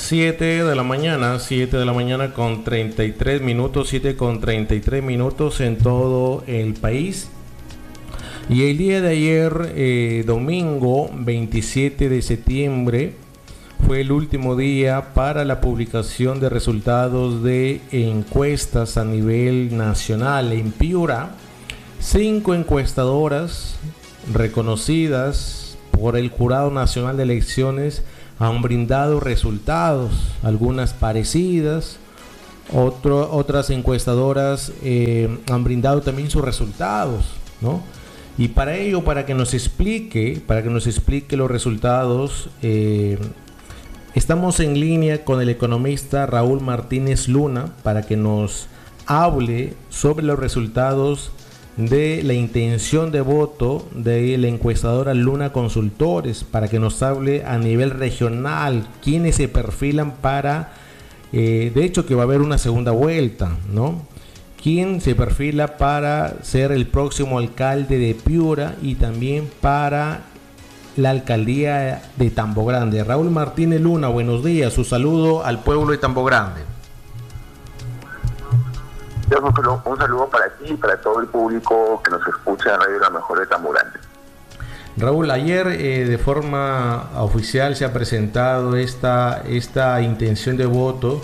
7 de la mañana, 7 de la mañana con 33 minutos, 7 con 33 minutos en todo el país. Y el día de ayer, domingo 27 de septiembre, fue el último día para la publicación de resultados de encuestas a nivel nacional. En Piura, 5 encuestadoras reconocidas por el Jurado Nacional de Elecciones han brindado resultados, algunas parecidas, otras encuestadoras han brindado también sus resultados, ¿no? Y para ello, para que nos explique los resultados, estamos en línea con el economista Raúl Martínez Luna para que nos hable sobre los resultados de la intención de voto de la encuestadora Luna Consultores, para que nos hable a nivel regional quiénes se perfilan para, de hecho que va a haber una segunda vuelta, ¿no? ¿Quién se perfila para ser el próximo alcalde de Piura y también para la alcaldía de Tambo Grande? Raúl Martínez Luna, buenos días, su saludo al pueblo de Tambo Grande. Un saludo para ti y para todo el público que nos escucha en Radio La Mejor de Tambo Grande. Raúl, ayer de forma oficial se ha presentado esta intención de voto,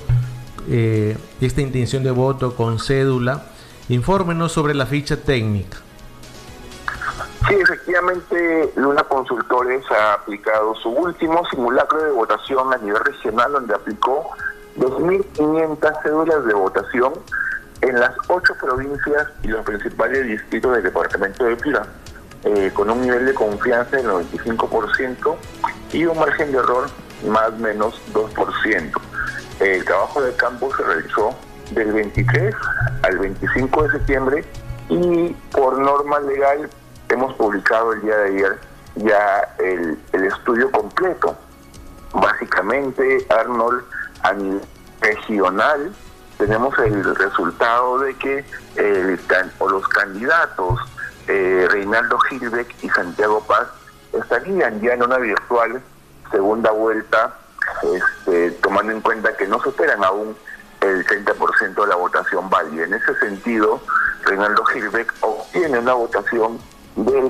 con cédula. Infórmenos sobre la ficha técnica. Sí, efectivamente, Luna Consultores ha aplicado su último simulacro de votación a nivel regional, donde aplicó 2.500 cédulas de votación en las 8 provincias y los principales distritos del departamento de Piura, con un nivel de confianza del 95% y un margen de error más o menos 2%. El trabajo de campo se realizó del 23 al 25 de septiembre y por norma legal hemos publicado el día de ayer ya el estudio completo. Básicamente, Arnold, a nivel regional, tenemos el resultado de que los candidatos Reinaldo Gilbeck y Santiago Paz estarían ya en una virtual segunda vuelta, tomando en cuenta que no superan aún el 30% de la votación válida. En ese sentido, Reinaldo Gilbeck obtiene una votación del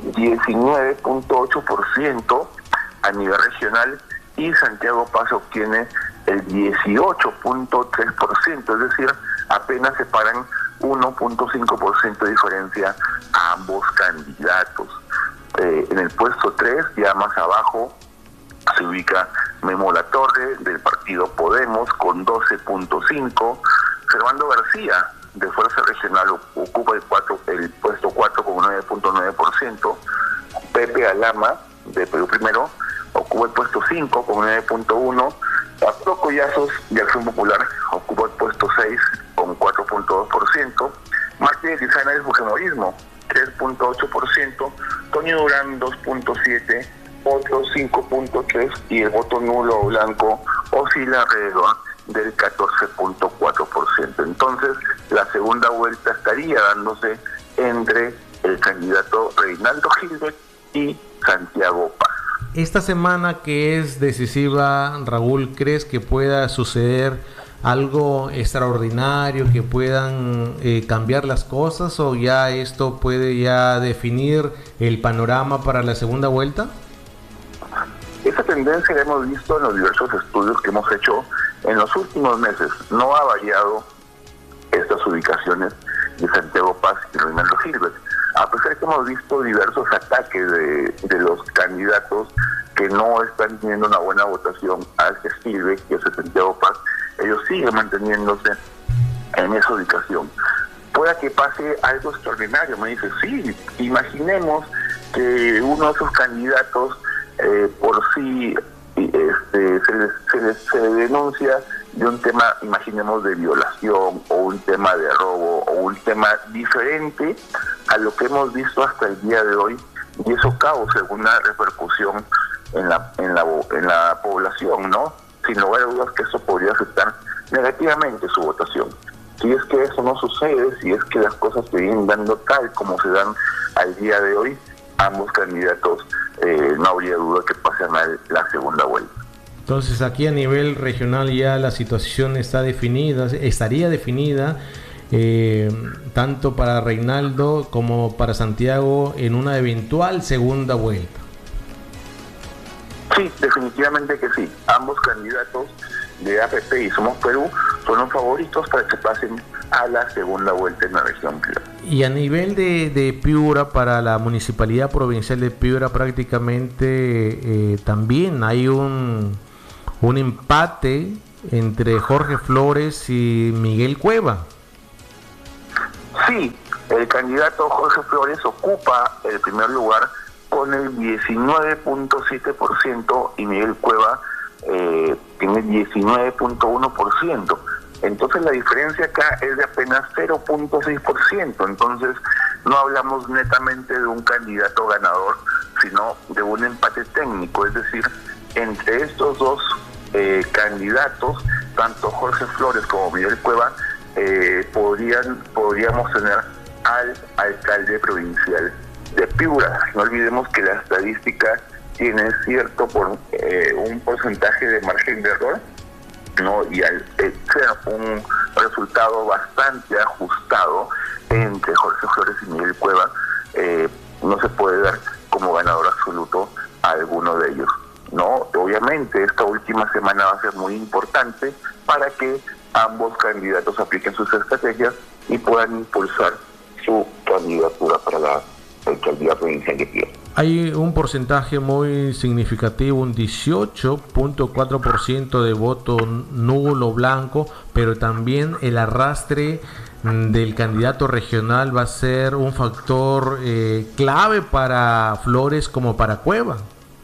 19.8% a nivel regional y Santiago Paz obtiene el 18.3%, es decir, apenas separan 1.5% de diferencia a ambos candidatos. En el puesto 3, ya más abajo, se ubica Memo Latorre del partido Podemos con 12.5%, Fernando García de Fuerza Regional ocupa el puesto 4 con 9.9%, Pepe Alama de Perú Primero ocupa el puesto 5 con 9.1%, Arturo Collazos de Acción Popular ocupa el puesto 6 con 4.2%, Martínez Lizana del Fujimorismo 3.8%, Toño Durán 2.7%, otros 5.3% y el voto nulo o blanco oscila alrededor del 14.4%. Entonces, la segunda vuelta estaría dándose entre el candidato Reinaldo Gilbeck y Santiago Paz. Esta semana que es decisiva, Raúl, ¿crees que pueda suceder algo extraordinario, que puedan cambiar las cosas, o ya esto puede ya definir el panorama para la segunda vuelta? Esa tendencia la hemos visto en los diversos estudios que hemos hecho en los últimos meses. No ha variado estas ubicaciones de Santiago Paz y Reinaldo Gilbeck. A pesar que hemos visto diversos ataques de los candidatos que no están teniendo una buena votación hacia Gilbeck y hacia Santiago Paz, ellos siguen manteniéndose en esa ubicación. Pueda que pase algo extraordinario, me dice, sí, imaginemos que uno de esos candidatos por sí se le denuncia de un tema, imaginemos, de violación o un tema de robo o un tema diferente a lo que hemos visto hasta el día de hoy, y eso causa alguna repercusión en la población, ¿no? Sin lugar a dudas que eso podría afectar negativamente su votación. Si es que eso no sucede, si es que las cosas se vienen dando tal como se dan al día de hoy, ambos candidatos no habría duda que pasen a la segunda vuelta. Entonces aquí a nivel regional ya la situación está definida, estaría definida tanto para Reinaldo como para Santiago en una eventual segunda vuelta. Sí, definitivamente que sí. Ambos candidatos de APP y Somos Perú son los favoritos para que pasen a la segunda vuelta en la región Piura. Y a nivel de Piura, para la Municipalidad Provincial de Piura prácticamente también hay un empate entre Jorge Flores y Miguel Cueva. Sí, el candidato Jorge Flores ocupa el primer lugar con el 19.7% y Miguel Cueva tiene 19.1%. Entonces la diferencia acá es de apenas 0.6%. Entonces no hablamos netamente de un candidato ganador, sino de un empate técnico. Es decir, entre estos dos candidatos, tanto Jorge Flores como Miguel Cueva, podríamos tener al alcalde provincial de Piura. No olvidemos que la estadística tiene cierto un porcentaje de margen de error, ¿no? Y al ser un resultado bastante ajustado entre Jorge Flores y Miguel Cueva, no se puede dar como ganador absoluto a alguno de ellos, ¿no? Obviamente esta última semana va a ser muy importante para que ambos candidatos apliquen sus estrategias y puedan impulsar su candidatura para la alcaldía provincial de Piura. Hay un porcentaje muy significativo, un 18.4% de voto nulo blanco, pero también el arrastre del candidato regional va a ser un factor clave para Flores como para Cueva.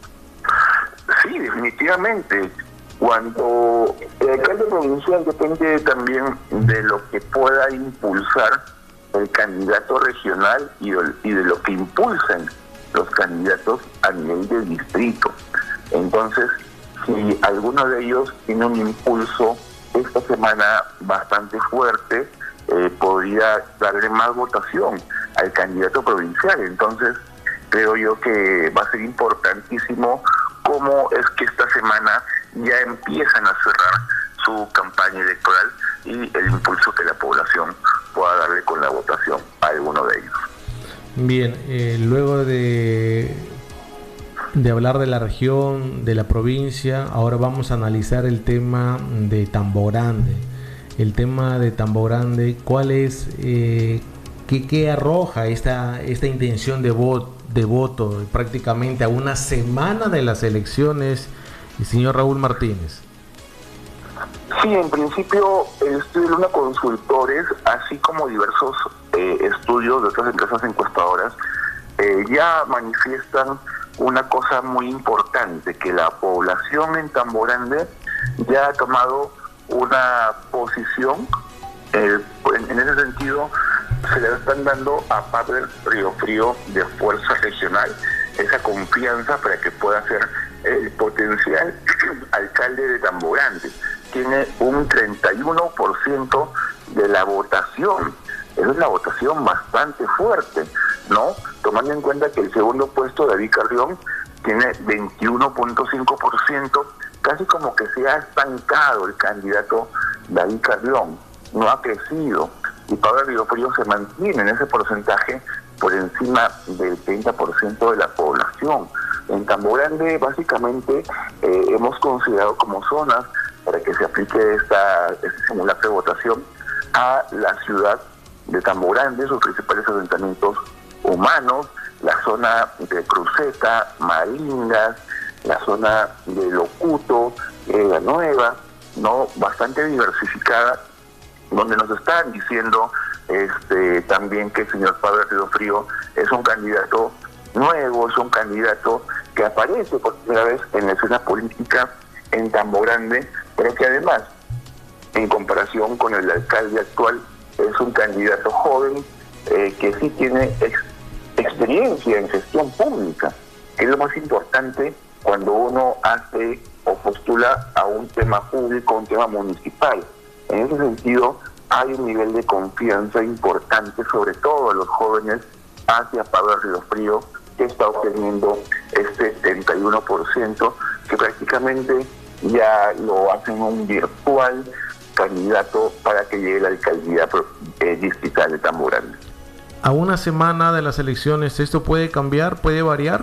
Sí, definitivamente. Cuando el alcalde provincial depende también de lo que pueda impulsar el candidato regional y de lo que impulsen los candidatos a nivel de distrito. Entonces, si alguno de ellos tiene un impulso esta semana bastante fuerte, podría darle más votación al candidato provincial. Entonces, creo yo que va a ser importantísimo cómo es que esta semana ya empiezan a cerrar su campaña electoral y el impulso que la población pueda darle con la votación a alguno de ellos. Bien, luego de hablar de la región, de la provincia, ahora vamos a analizar el tema de Tambogrande. El tema de Tambogrande, ¿cuál es, qué arroja esta intención de voto prácticamente a una semana de las elecciones, señor Raúl Martínez? Sí, en principio el estudio de Luna Consultores, así como diversos estudios de otras empresas encuestadoras, ya manifiestan una cosa muy importante, que la población en Tambogrande ya ha tomado una posición, en ese sentido se le están dando a Pavel Riofrío de Fuerza Regional esa confianza para que pueda ser el potencial alcalde de Tambogrande. Tiene un 31% de la votación. Esa es una votación bastante fuerte, ¿no? Tomando en cuenta que el segundo puesto, David Carrión, tiene 21.5%, casi como que se ha estancado el candidato David Carrión, no ha crecido, y Pablo Riofrío se mantiene en ese porcentaje por encima del 30% de la población. En Tambogrande, básicamente, hemos considerado como zonas para que se aplique este simulacro de votación a la ciudad de Tambogrande, sus principales asentamientos humanos, la zona de Cruceta, Maringas, la zona de Locuto, La Nueva, ¿no? Bastante diversificada, donde nos están diciendo también que el señor Pablo Riofrío es un candidato nuevo, es un candidato que aparece por primera vez en la escena política en Tambogrande, pero que además, en comparación con el alcalde actual, es un candidato joven que sí tiene experiencia en gestión pública, que es lo más importante cuando uno hace o postula a un tema público, un tema municipal. En ese sentido, hay un nivel de confianza importante, sobre todo a los jóvenes, hacia Pablo Riofrío, que está obteniendo este 31%, que prácticamente ya lo hacen un virtual candidato para que llegue a la alcaldía distrital de Tamborán. A una semana de las elecciones, ¿esto puede cambiar, puede variar?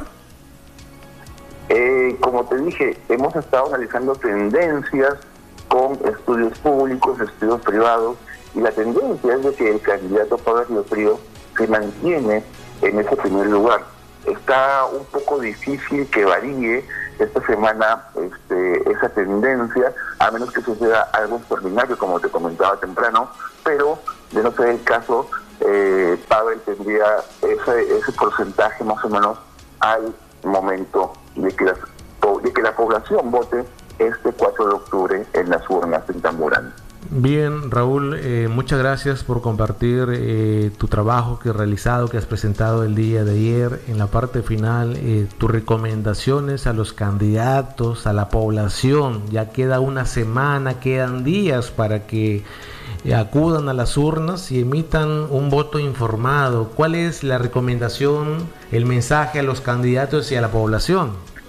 Como te dije, hemos estado analizando tendencias con estudios públicos, estudios privados, y la tendencia es de que el candidato Pablo Riofrío se mantiene en ese primer lugar. Está un poco difícil que varíe esta semana esa tendencia, a menos que suceda algo extraordinario, como te comentaba temprano, pero de no ser el caso, Pavel tendría ese porcentaje más o menos al momento de que la población vote este 4 de octubre en las urnas en Tamborán. Bien, Raúl, muchas gracias por compartir tu trabajo que has realizado, que has presentado el día de ayer. En la parte final, tus recomendaciones a los candidatos, a la población. Ya queda una semana, quedan días para que acudan a las urnas y emitan un voto informado. ¿Cuál es la recomendación, el mensaje a los candidatos y a la población?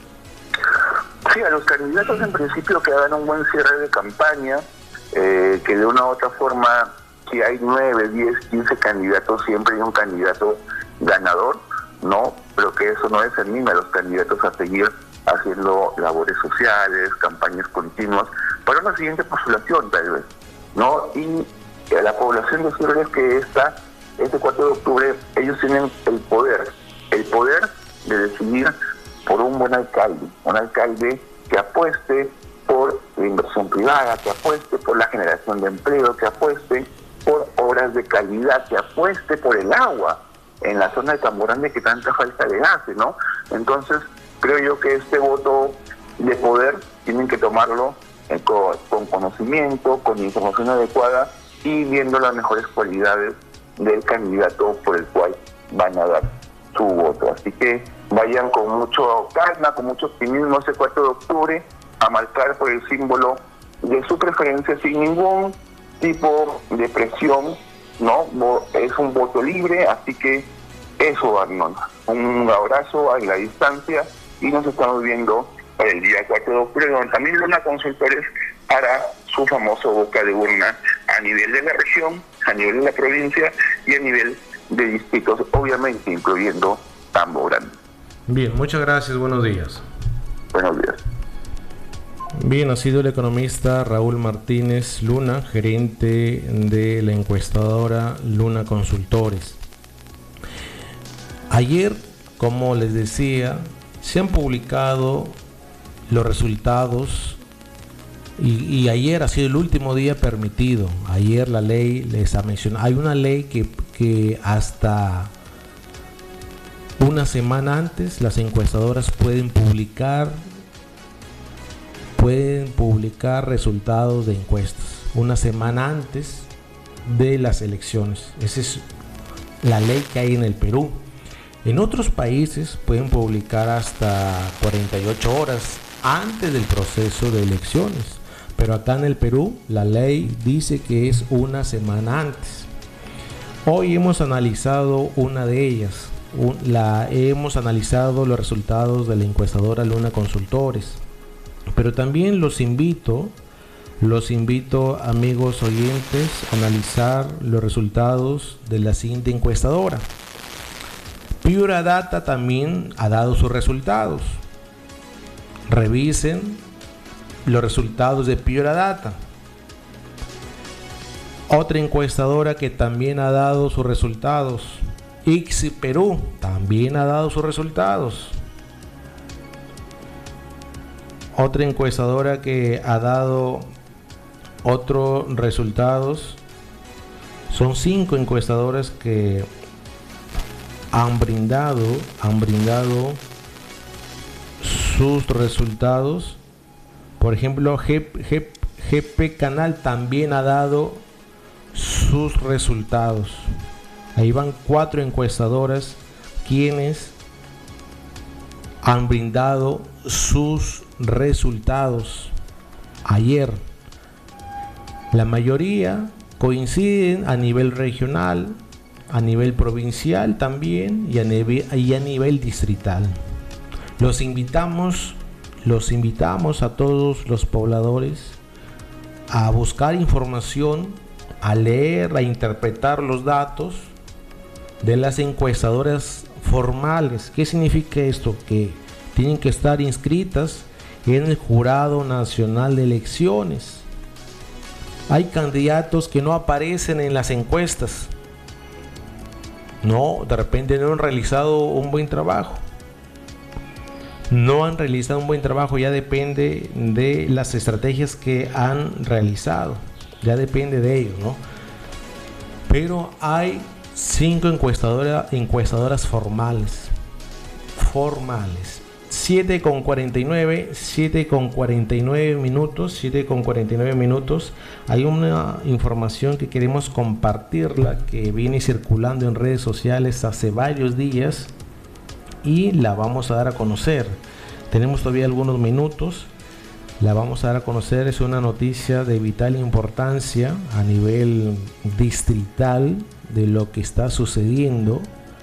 Sí, a los candidatos en principio que hagan un buen cierre de campaña, que de una u otra forma, si hay 9, 10, 15 candidatos, siempre hay un candidato ganador, ¿no? Pero que eso no desanime a los candidatos a seguir haciendo labores sociales, campañas continuas, para una siguiente postulación tal vez, ¿no? Y a la población decirles que este 4 de octubre ellos tienen el poder de decidir por un buen alcalde que apueste por la inversión privada, que apueste por la generación de empleo, que apueste por obras de calidad, que apueste por el agua en la zona de Tamborán de que tanta falta le hace, ¿no? Entonces, creo yo que este voto de poder tienen que tomarlo con conocimiento, con información adecuada y viendo las mejores cualidades del candidato por el cual van a dar su voto. Así que vayan con mucho calma, con mucho optimismo ese 4 de octubre a marcar por el símbolo de su preferencia sin ningún tipo de presión, ¿no? Es un voto libre, así que eso, Arnold. Un abrazo a la distancia y nos estamos viendo para el día 4 de octubre, donde también Luna Consultores hará su famoso boca de urna a nivel de la región, a nivel de la provincia y a nivel de distritos, obviamente incluyendo Tamborán. Bien, muchas gracias, buenos días. Buenos días. Bien, ha sido el economista Raúl Martínez Luna, gerente de la encuestadora Luna Consultores. Ayer, como les decía, se han publicado los resultados y ayer ha sido el último día permitido. Ayer la ley les ha mencionado, hay una ley que hasta una semana antes las encuestadoras pueden publicar resultados de encuestas una semana antes de las elecciones. Esa es la ley que hay en el Perú. En otros países pueden publicar hasta 48 horas antes del proceso de elecciones, pero acá en el Perú la ley dice que es una semana antes. Hoy hemos analizado una de ellas. Hemos analizado los resultados de la encuestadora Luna Consultores, pero también los invito amigos oyentes a analizar los resultados de la siguiente encuestadora. Piura Data también ha dado sus resultados. Revisen los resultados de Piura Data. Otra encuestadora que también ha dado sus resultados, ICSI Perú, también ha dado sus resultados. Otra encuestadora que ha dado otros resultados, son 5 encuestadoras que han brindado sus resultados. Por ejemplo, GP Canal también ha dado sus resultados. Ahí van 4 encuestadoras quienes han brindado sus resultados ayer. La mayoría coinciden a nivel regional, a nivel provincial también y a nivel distrital. Los invitamos los invitamos a todos los pobladores a buscar información, a leer, a interpretar los datos de las encuestadoras formales. ¿Qué significa esto? Que tienen que estar inscritas en el Jurado Nacional de Elecciones. Hay candidatos que no aparecen en las encuestas. No, de repente no han realizado un buen trabajo. No han realizado un buen trabajo, ya depende de las estrategias que han realizado. Ya depende de ellos, ¿no? Pero hay 5 encuestadoras formales. 7:49 minutos. Hay una información que queremos compartirla, que viene circulando en redes sociales hace varios días y la vamos a dar a conocer. Tenemos todavía algunos minutos. La vamos a dar a conocer. Es una noticia de vital importancia a nivel distrital de lo que está sucediendo.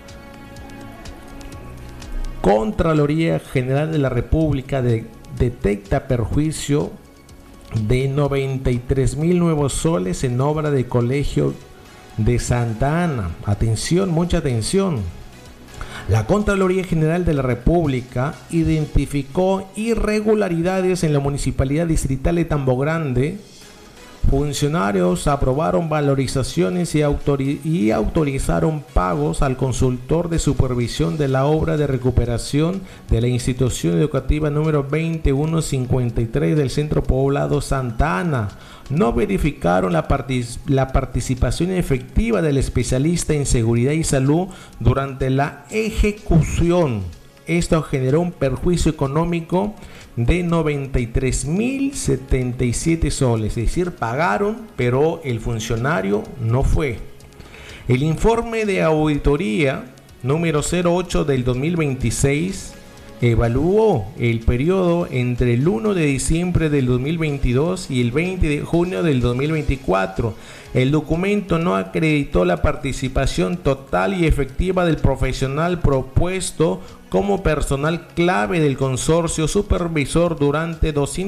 Contraloría General de la República detecta perjuicio de 93,000 nuevos soles en obra de Colegio de Santa Ana. Atención, mucha atención. La Contraloría General de la República identificó irregularidades en la Municipalidad Distrital de Tambo Grande. Funcionarios aprobaron valorizaciones y autorizaron pagos al consultor de supervisión de la obra de recuperación de la institución educativa número 2153 del Centro Poblado Santa Ana. No verificaron la participación efectiva del especialista en seguridad y salud durante la ejecución. Esto generó un perjuicio económico de 93,077 soles, es decir, pagaron, pero el funcionario no fue. El informe de auditoría número 08 del 2026 evaluó el periodo entre el 1 de diciembre del 2022 y el 20 de junio del 2024. El documento no acreditó la participación total y efectiva del profesional propuesto como personal clave del consorcio supervisor durante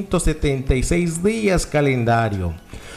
276 días calendario.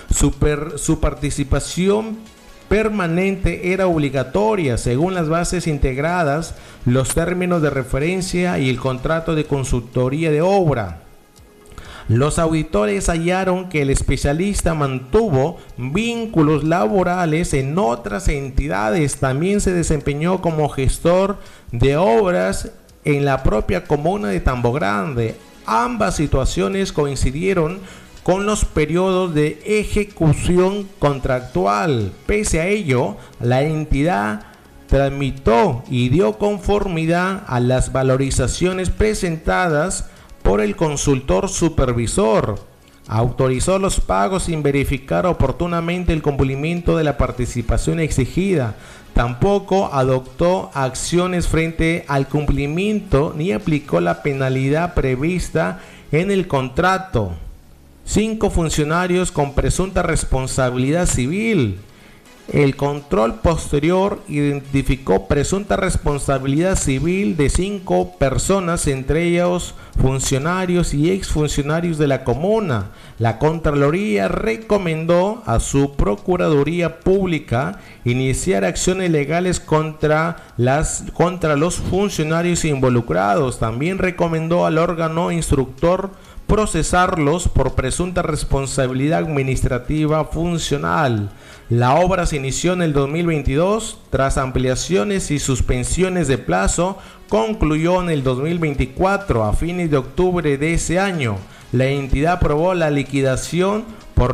Su participación permanente era obligatoria según las bases integradas, los términos de referencia y el contrato de consultoría de obra. Los auditores hallaron que el especialista mantuvo vínculos laborales en otras entidades. También se desempeñó como gestor de obras en la propia comuna de Tambo Grande. Ambas situaciones coincidieron con los periodos de ejecución contractual. Pese a ello, la entidad tramitó y dio conformidad a las valorizaciones presentadas por el consultor supervisor. Autorizó los pagos sin verificar oportunamente el cumplimiento de la participación exigida. Tampoco adoptó acciones frente al cumplimiento ni aplicó la penalidad prevista en el contrato. 5 funcionarios con presunta responsabilidad civil. El control posterior identificó presunta responsabilidad civil de 5 personas, entre ellos funcionarios y exfuncionarios de la comuna. La Contraloría recomendó a su Procuraduría Pública iniciar acciones legales contra los funcionarios involucrados. También recomendó al órgano instructor procesarlos por presunta responsabilidad administrativa funcional. La obra se inició en el 2022, tras ampliaciones y suspensiones de plazo, concluyó en el 2024. A fines de octubre de ese año, la entidad aprobó la liquidación por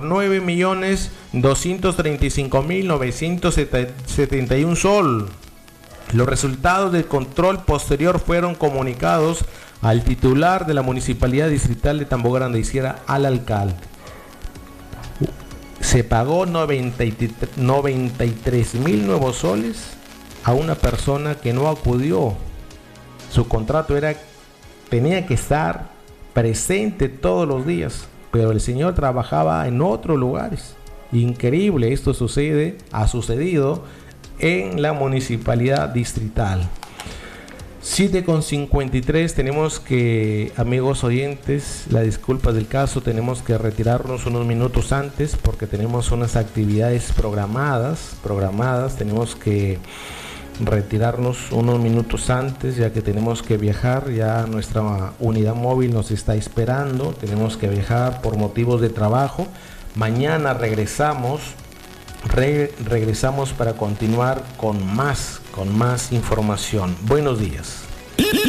9.235.971 sol. Los resultados del control posterior fueron comunicados al titular de la Municipalidad Distrital de Tambo Grande, hiciera al alcalde. Se pagó 93,000 nuevos soles a una persona que no acudió. Su contrato tenía que estar presente todos los días, pero el señor trabajaba en otros lugares. Increíble, esto ha sucedido en la Municipalidad Distrital. 7:53, tenemos que, amigos oyentes, la disculpa del caso, tenemos que retirarnos unos minutos antes porque tenemos unas actividades programadas, tenemos que retirarnos unos minutos antes ya que tenemos que viajar, ya nuestra unidad móvil nos está esperando, tenemos que viajar por motivos de trabajo. Mañana regresamos para continuar con más información. Buenos días.